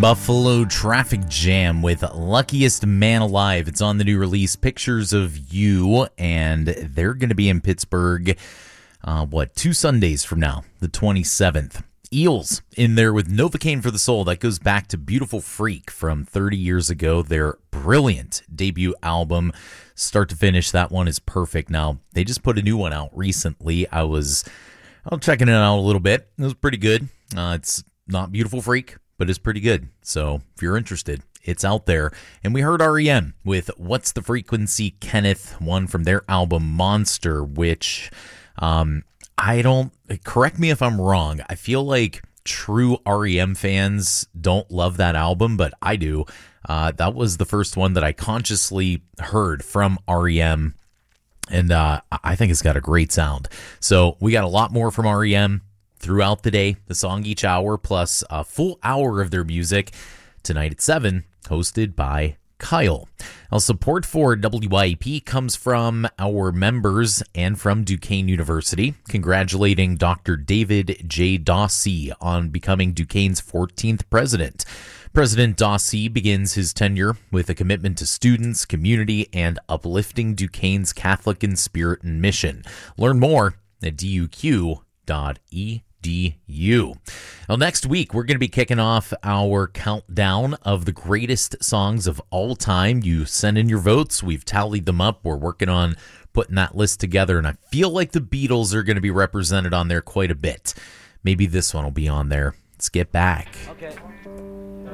Buffalo Traffic Jam with Luckiest Man Alive. It's on the new release, Pictures of You, and they're going to be in Pittsburgh, 2 Sundays from now, the 27th. Eels in there with Novocaine for the Soul. That goes back to Beautiful Freak from 30 years ago. Their brilliant debut album, start to finish. That one is perfect. Now, they just put a new one out recently. I was checking it out a little bit. It was pretty good. It's not Beautiful Freak, but it's pretty good. So if you're interested, it's out there. And we heard REM with What's the Frequency, Kenneth, one from their album Monster, which correct me if I'm wrong. I feel like true REM fans don't love that album, but I do. That was the first one that I consciously heard from REM, and I think it's got a great sound. So we got a lot more from REM throughout the day, the song each hour, plus a full hour of their music tonight at 7, hosted by Kyle. Now, support for WYAP comes from our members and from Duquesne University, congratulating Dr. David J. Dawsey on becoming Duquesne's 14th president. President Dawsey begins his tenure with a commitment to students, community, and uplifting Duquesne's Catholic in spirit and mission. Learn more at duq.edu. Well, next week, we're going to be kicking off our countdown of the greatest songs of all time. You send in your votes. We've tallied them up. We're working on putting that list together, and I feel like the Beatles are going to be represented on there quite a bit. Maybe this one will be on there. Let's get back. Okay.